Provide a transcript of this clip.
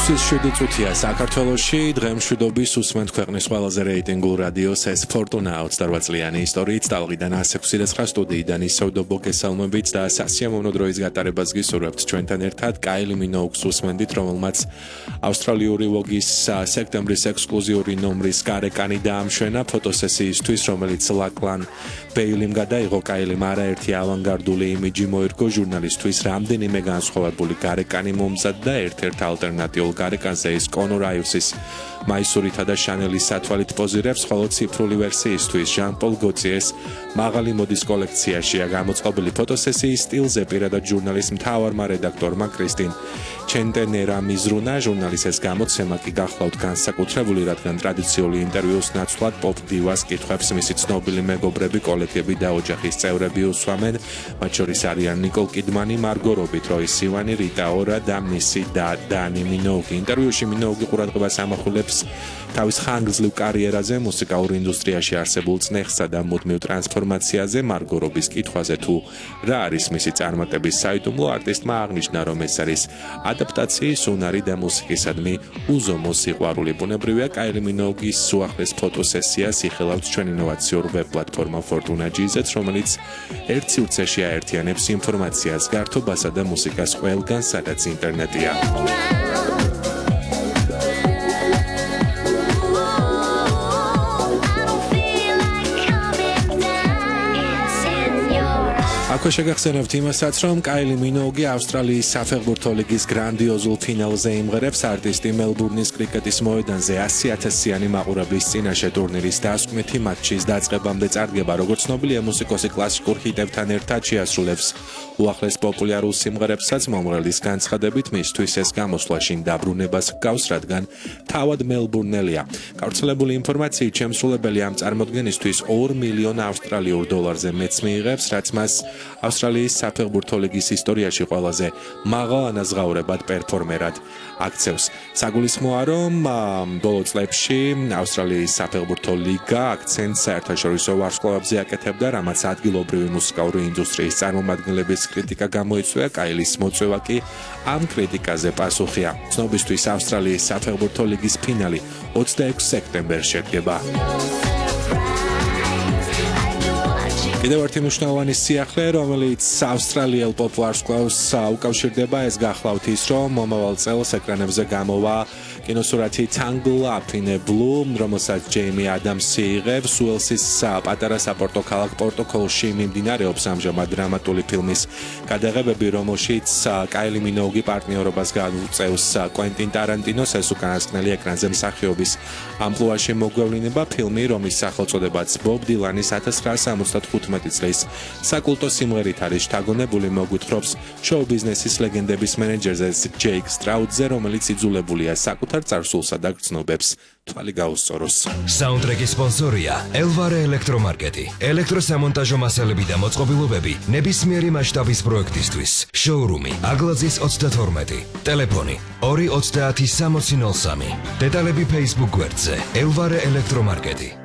6-7 წუთია საქართველოში დღემშვიდობის უსმენთ ქვეყნის ყველაზე რეიტინგულ რადიოს ეს ფორტუნა 28 წლიანი ისტორიით ტალღიდან 106.9 სტუდიიდან ისევდობო გესალმებით და სასიამოვნო დროის გატარებას გისურვებთ ჩვენთან ერთად კაილი მინოუგს უსმენთ, რომელმაც ავსტრალიური ვოგის სექტემბრის ექსკლუზიური ნომრის გარეკანი დაამშვენა ფოტოსესიისთვის, რომელიც ლაკლან ბეილიმ გადაიღო. კაილიმ არაერთი ავანგარდული იმიჯი მოერგო ჟურნალისტვის, რამდენიმე განსხვავებული გარეკანი მომზადდა ერთ-ერთ ალტერნატიულ გარეკანზე ის კონორ აივსის მაისურითა და შანელის სათვალით პოზირებს, ხოლო ციფრული ვერსიისთვის ჟან პოლ გოციეს მაღალი მოდის კოლექციაშია გამოწყობილი. ფოტოსესიის სტილზე პირადად ჟურნალის მთავარმა რედაქტორმა კრისტინ ჩენტენერა მიზრუნა. ჟურნალის ეს გამოცემა კი გახლავთ განსაკუთრებული, რადგან ტრადიციული ინტერვიუს ნაცვლად პოპ დივას კითხვებს მისი ცნობილი მეგობრები, კოლეგები და ოჯახის წევრები უსვამენ. მათ შორის არიან ნიკოლ კიდმანი, მარგო რობი, ტროი სივანი, რიტა ორა და მისი და დანი მინოუგი. ინტერვიუში მინოუგი ყურადღებას ამახვილებს თავის ხანგრძლივ კარიერაზე, მუსიკალურ ინდუსტრიაში არსებულ წნეხსა და მუდმივ ტრანსფორმაციაზე. მარგო რობის კითხვაზე თუ რა არის მისი წარმატების საიდუმლო, არტისტმა აღნიშნა, რომ ეს არის ადაპტაციის უნარი და მუსიკისადმი უზომო სიყვარული. ბუნებრივია, კაილი მინოუგის უახლეს ფოტოსესიას იხილავთ ჩვენ ინოვაციურ ვებ პლატფორმა Fortuna GZ, რომელიც ერთ სივრცეში აერთიანებს ინფორმაციას, გართობასა და მუსიკას ყველგან, სადაც ინტერნეტია. აქვე შეგახსენებთ იმასაც, რომ კაილი მინოუგი ავსტრალიის საფეხბურთო ლიგის გრანდიოზულ ფინალზე იმღერებს. არტისტი მელბურნის კრიკეტის მოედანზე 100,000-იანი მაყურებლის წინაშე ტურნირის დასკვნითი მატჩის დაწყებამდე წარდგება. როგორც ცნობილია, მუსიკოსი კლასიკურ ჰიტებთან ერთად შეასრულებს უახლეს პოპულარულ სიმღერებსაც. მომღერლის განცხადებით, მისთვის ეს გამოსვლა შინ დაბრუნებას ჰგავს, რადგან თავად მელბურნელია. გავრცელებული ინფორმაციით, შემსრულებელი ამ წარმოდგენისთვის 2 მილიონ ავსტრალიურ დოლარზე მეც მიიღებს, რაც მას ავსტრალიის საფეხბურთო ლიგის ისტორიაში ყველაზე მაღალ ანაზღაურებად პერფორმერად აქცევს. საგულისხმოა, რომ ბოლო წლებში ავსტრალიის საფეხბურთო ლიგა აქცენტს საერთაშორისო ვარსკვლავებზე აკეთებდა, რამაც ადგილობრივი მუსიკალური ინდუსტრიის წარმომადგენლების კრიტიკა გამოიწვია. კაილის მოწვევა კი ამ კრიტიკაზე პასუხია. ცნობისთვის ავსტრალიის საფეხბურთო ლიგის ფინალი 26 სექტემბერს შედგება. კიდევ ერთი მნიშვნელოვანი სიახლე, რომელიც ავსტრალიელ პოპ ვარსკვლავს უკავშირდება, ეს გახლავთ ის, რომ მომავალ წელს ეკრანებზე გამოვა კინოსურათი Tangled Up in Blue, რომელსაც ჯეიმი ადამსი იღებს. უელსის პატარა საპორტო ქალაქ პორტოკოლში მიმდინარეობს ამჟამად დრამატული ფილმის გადაღებები, რომელშიც კაილი მინოუგი პარტნიორობას გაუწევს კვენტინ ტარანტინოს. ეს უკანასკნელი ეკრანზე მსახიობის ამპლუაში მოგვევლინება. ფილმი, რომლის სახელწოდებაც ბობ დილანის 1975 წლის საკულტო სიმღერით არის შთაგონებული, მოგვითხრობს შოუ ბიზნესის ლეგენდების მენეჯერზე ჯეიკ სტრაუდზე, რომელიც იძულებულია საკუთარ წარსულსა და გრძნობებს თვალი გაუსწოროს. საუნდტრეკის სპონსორია ელვარე ელექტრომარკეტი. ელექტროსამონტაჟო მასალები და მოწყობილობები ნებისმიერი მასშტაბის პროექტისთვის. შოურუმი აგლაძის 32. ტელეფონი 230 6003. დეტალები Facebook გვერდზე ელვარე ელექტრომარკეტი.